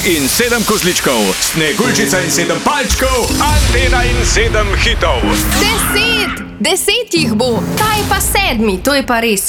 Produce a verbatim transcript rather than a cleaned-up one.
in sedem kozličkov, Sneguljčica in sedem palčkov, Antena in sedem hitov. Deset! Deset jih bo! Kaj pa sedmi? To je pa res